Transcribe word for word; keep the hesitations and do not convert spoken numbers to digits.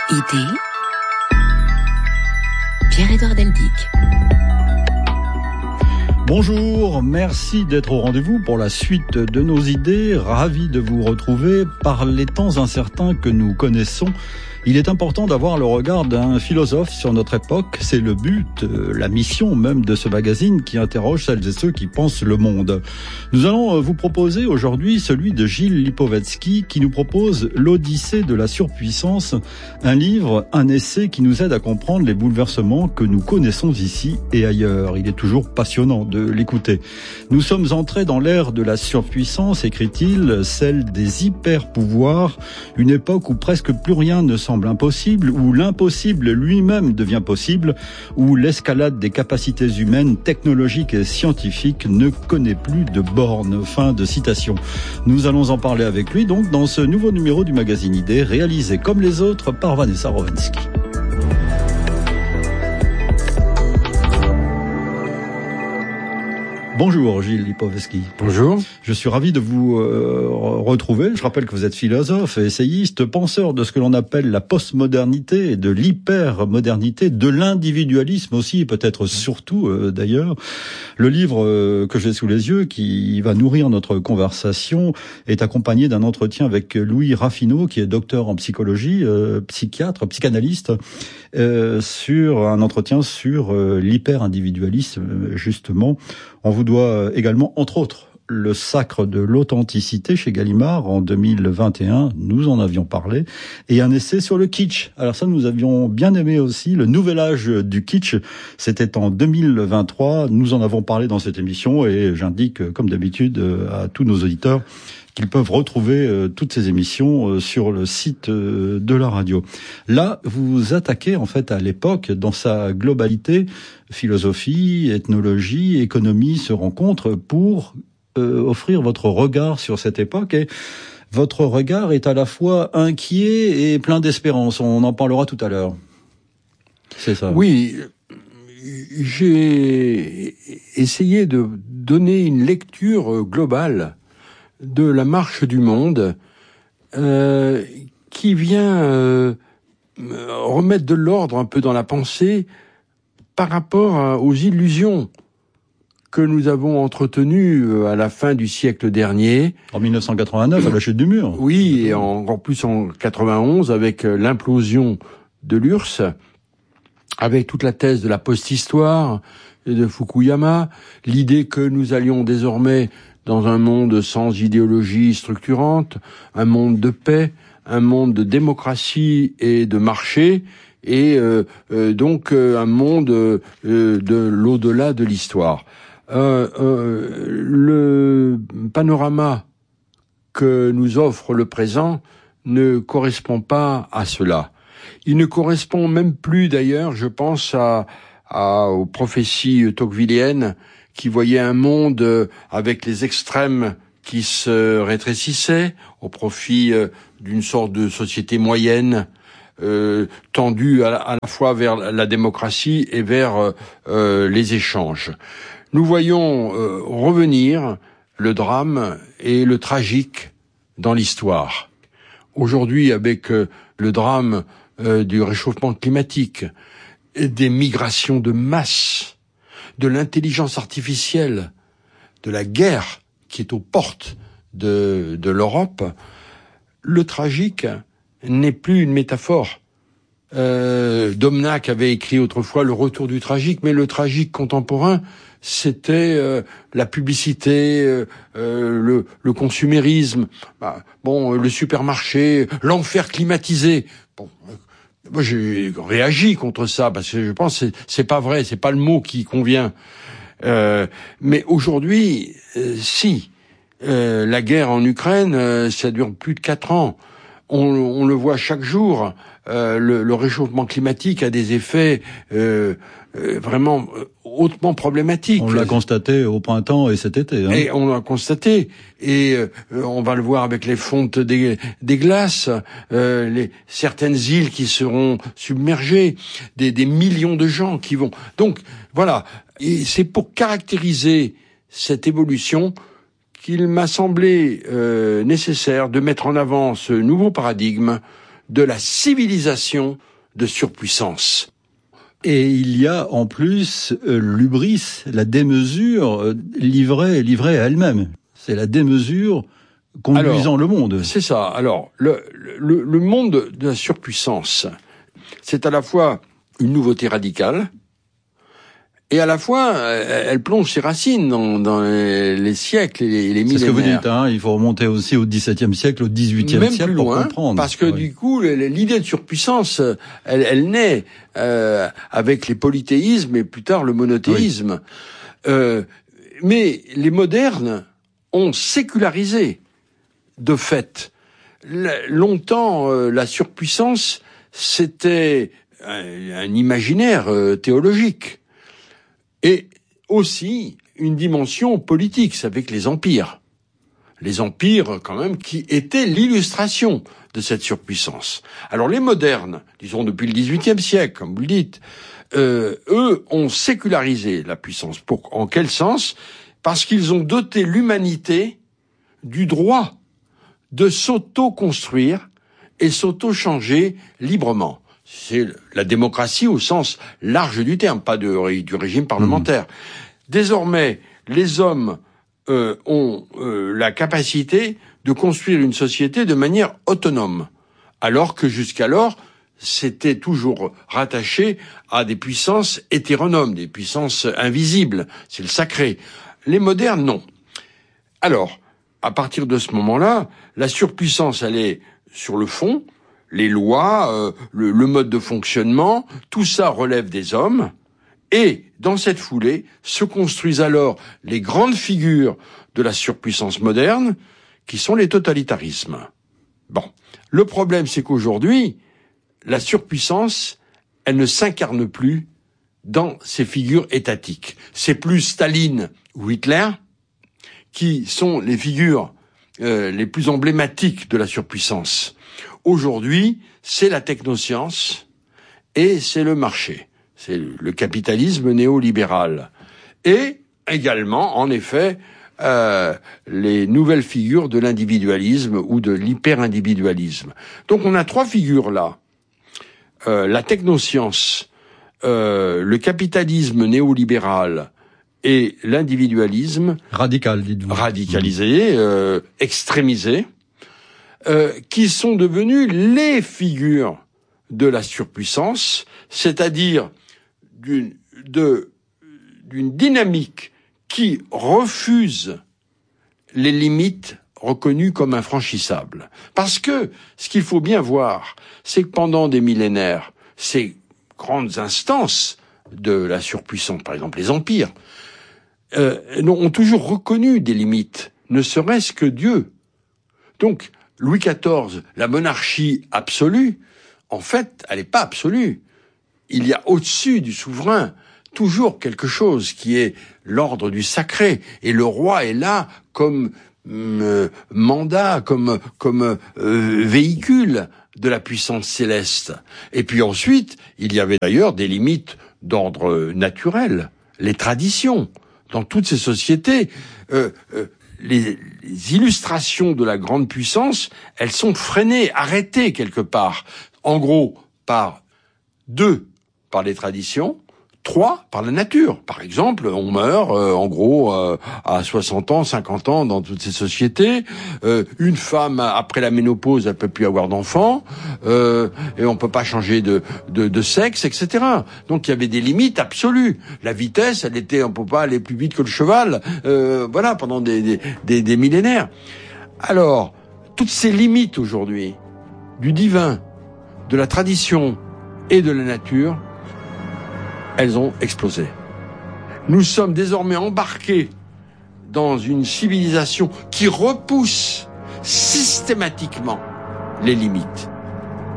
Idée, Pierre-Édouard Deldic. Bonjour, merci d'être au rendez-vous pour la suite de nos idées. Ravi de vous retrouver. Par les temps incertains que nous connaissons, il est important d'avoir le regard d'un philosophe sur notre époque. C'est le but, la mission même de ce magazine qui interroge celles et ceux qui pensent le monde. Nous allons vous proposer aujourd'hui celui de Gilles Lipovetsky qui nous propose l'Odyssée de la surpuissance, un livre, un essai qui nous aide à comprendre les bouleversements que nous connaissons ici et ailleurs. Il est toujours passionnant de l'écouter. Nous sommes entrés dans l'ère de la surpuissance, écrit-il, celle des hyper-pouvoirs, une époque où presque plus rien ne semble impossible, où l'impossible lui-même devient possible, où l'escalade des capacités humaines, technologiques et scientifiques ne connaît plus de bornes. Fin de citation. Nous allons en parler avec lui donc dans ce nouveau numéro du magazine Idée, réalisé comme les autres par Vanessa Rowensky. Bonjour Gilles Lipovetsky. Bonjour. Je suis ravi de vous euh, retrouver. Je rappelle que vous êtes philosophe, essayiste, penseur de ce que l'on appelle la postmodernité et de l'hypermodernité, de l'individualisme aussi, et peut-être surtout euh, d'ailleurs. Le livre euh, que j'ai sous les yeux, qui va nourrir notre conversation, est accompagné d'un entretien avec Louis Raffineau, qui est docteur en psychologie, euh, psychiatre, psychanalyste, euh, sur un entretien sur euh, l'hyper-individualisme, justement. On vous doit également, entre autres, le sacre de l'authenticité chez Gallimard en deux mille vingt et un, nous en avions parlé, et un essai sur le kitsch. Alors ça, nous avions bien aimé aussi, le nouvel âge du kitsch, c'était en deux mille vingt-trois, nous en avons parlé dans cette émission, et j'indique, comme d'habitude, à tous nos auditeurs qu'ils peuvent retrouver euh, toutes ces émissions euh, sur le site euh, de la radio. Là, vous vous attaquez en fait à l'époque dans sa globalité, philosophie, ethnologie, économie se rencontrent pour euh, offrir votre regard sur cette époque. Et votre regard est à la fois inquiet et plein d'espérance. On en parlera tout à l'heure. C'est ça. Oui, j'ai essayé de donner une lecture globale de la marche du monde euh, qui vient euh, remettre de l'ordre un peu dans la pensée par rapport à, aux illusions que nous avons entretenues à la fin du siècle dernier. En mille neuf cent quatre-vingt-neuf, à la chute du mur. Oui, et encore plus en quatre-vingt-onze, avec l'implosion de l'U R S S, avec toute la thèse de la post-histoire de Fukuyama, l'idée que nous allions désormais dans un monde sans idéologie structurante, un monde de paix, un monde de démocratie et de marché, et euh, euh, donc euh, un monde euh, de l'au-delà de l'histoire. Euh, euh, le panorama que nous offre le présent ne correspond pas à cela. Il ne correspond même plus d'ailleurs, je pense, à, à, aux prophéties tocquevilliennes qui voyaient un monde avec les extrêmes qui se rétrécissaient au profit d'une sorte de société moyenne, euh, tendue à la, à la fois vers la démocratie et vers euh, les échanges. Nous voyons euh, revenir le drame et le tragique dans l'histoire. Aujourd'hui, avec euh, le drame euh, du réchauffement climatique, et des migrations de masse, de l'intelligence artificielle, de la guerre qui est aux portes de, de l'Europe, le tragique n'est plus une métaphore. Euh, Domnac avait écrit autrefois le retour du tragique, mais le tragique contemporain, c'était euh, la publicité, euh, euh, le, le consumérisme, bah, bon, le supermarché, l'enfer climatisé. Bon, euh, moi j'ai réagi contre ça parce que je pense que c'est, c'est pas vrai, c'est pas le mot qui convient. Euh, mais aujourd'hui, euh, si euh, la guerre en Ukraine, euh, ça dure plus de quatre ans. On, on le voit chaque jour. Euh, le, le réchauffement climatique a des effets euh, euh, vraiment hautement problématiques. On l'a constaté au printemps et cet été. Hein. Et on l'a constaté. Et euh, on va le voir avec les fontes des, des glaces, euh, les, certaines îles qui seront submergées, des, des millions de gens qui vont... Donc, voilà. Et c'est pour caractériser cette évolution qu'il m'a semblé euh, nécessaire de mettre en avant ce nouveau paradigme de la civilisation de surpuissance. Et il y a en plus euh, l'hubris, la démesure euh, livrée, livrée à elle-même. C'est la démesure conduisant Alors, le monde. C'est ça. Alors, le, le, le monde de la surpuissance, c'est à la fois une nouveauté radicale, et à la fois, elle plonge ses racines dans, dans les, les siècles et les, les millénaires. C'est ce que vous dites, hein. Il faut remonter aussi au dix-septième siècle, au dix-huitième Même siècle plus loin, pour comprendre. Parce que oui. du coup, l'idée de surpuissance, elle, elle naît euh, avec les polythéismes et plus tard le monothéisme. Oui. Euh, mais les modernes ont sécularisé, de fait. Longtemps, euh, la surpuissance, c'était un, un imaginaire euh, théologique. Et aussi une dimension politique, c'est avec les empires. Les empires, quand même, qui étaient l'illustration de cette surpuissance. Alors les modernes, disons depuis le dix-huitième siècle, comme vous le dites, euh, eux ont sécularisé la puissance. Pour, en quel sens ? Parce qu'ils ont doté l'humanité du droit de s'auto-construire et s'auto-changer librement. C'est la démocratie au sens large du terme, pas de, du régime parlementaire. Mmh. Désormais, les hommes euh, ont euh, la capacité de construire une société de manière autonome, alors que jusqu'alors, c'était toujours rattaché à des puissances hétéronomes, des puissances invisibles. C'est le sacré. Les modernes, non. Alors, à partir de ce moment-là, la surpuissance, elle est sur le fond. Les lois, euh, le, le mode de fonctionnement, tout ça relève des hommes. Et dans cette foulée, se construisent alors les grandes figures de la surpuissance moderne, qui sont les totalitarismes. Bon, le problème, c'est qu'aujourd'hui, la surpuissance, elle ne s'incarne plus dans ces figures étatiques. C'est plus Staline ou Hitler qui sont les figures euh, les plus emblématiques de la surpuissance. Aujourd'hui, c'est la technoscience et c'est le marché. C'est le capitalisme néolibéral. Et également, en effet, euh, les nouvelles figures de l'individualisme ou de l'hyper-individualisme. Donc on a trois figures là. Euh, la technoscience, euh, le capitalisme néolibéral et l'individualisme radical, dites-vous. Radicalisé, euh, extrémisé, euh, qui sont devenus les figures de la surpuissance, c'est-à-dire d'une, de, d'une dynamique qui refuse les limites reconnues comme infranchissables. Parce que, ce qu'il faut bien voir, c'est que pendant des millénaires, ces grandes instances de la surpuissance, par exemple les empires, euh, ont toujours reconnu des limites, ne serait-ce que Dieu. Donc, Louis quatorze, la monarchie absolue, en fait, elle n'est pas absolue. Il y a au-dessus du souverain toujours quelque chose qui est l'ordre du sacré, et le roi est là comme euh, mandat, comme comme euh, véhicule de la puissance céleste. Et puis ensuite, il y avait d'ailleurs des limites d'ordre naturel, les traditions. Dans toutes ces sociétés, euh, euh, les, les illustrations de la grande puissance, elles sont freinées, arrêtées quelque part. En gros, par deux, par les traditions, trois, par la nature. Par exemple, on meurt, euh, en gros, euh, à soixante ans, cinquante ans dans toutes ces sociétés. Euh, une femme, après la ménopause, elle peut plus avoir d'enfants, euh, et on peut pas changer de, de, de sexe, et cetera. Donc il y avait des limites absolues. La vitesse, elle était, on peut pas aller plus vite que le cheval, euh, voilà, pendant des, des, des, des millénaires. Alors, toutes ces limites aujourd'hui, du divin, de la tradition et de la nature, elles ont explosé. Nous sommes désormais embarqués dans une civilisation qui repousse systématiquement les limites.